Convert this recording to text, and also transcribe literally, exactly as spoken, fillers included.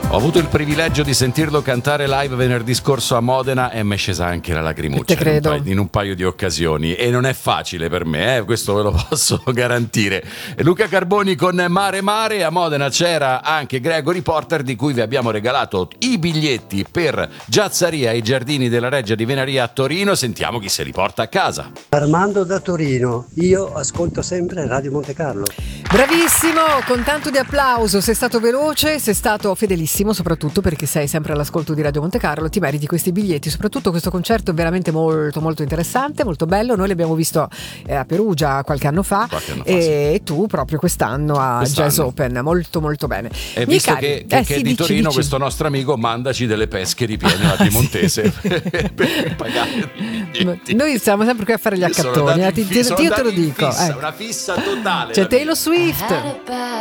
Ho avuto il privilegio di sentirlo cantare live venerdì scorso a Modena e mi è scesa anche la lacrimuccia Te credo. In, un paio, in un paio di occasioni, e non è facile per me, eh, questo ve lo posso garantire. Luca Carboni con Mare Mare. A Modena c'era anche Gregory Porter, di cui vi abbiamo regalato i biglietti per Giazzaria ai Giardini della Reggia di Venaria a Torino. Sentiamo chi se li porta a casa. Armando da Torino, io ascolto sempre Radio Monte Carlo. Bravissimo, con tanto di applauso, sei stato veloce, sei stato fedelissimo, soprattutto perché sei sempre all'ascolto di Radio Monte Carlo, ti meriti questi biglietti, soprattutto questo concerto è veramente molto molto interessante, molto bello. Noi l'abbiamo visto eh, a Perugia qualche anno fa, qualche anno fa e sì. tu proprio quest'anno a Quest'anno. Jazz Open, molto molto bene. E Miei visto cari, che, che, eh, che sì, è di dici, Torino, dici. questo nostro amico mandaci delle pesche ripiene a Piemontese per, per pagare i biglietti. Noi siamo sempre qui a fare gli Io sono accattoni, andato eh, in ti- fi- ti- sono io te lo andato in dico. fissa, eh. una fissa totale C'è la mia. Taylor Swift.